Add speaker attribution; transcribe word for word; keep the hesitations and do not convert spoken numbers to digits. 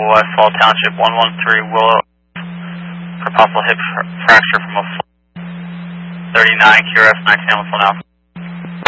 Speaker 1: Westfall Township, one one three Willow, for possible hip fr fracture from a thirty-nine Q R S nineteen Alpha Alpha.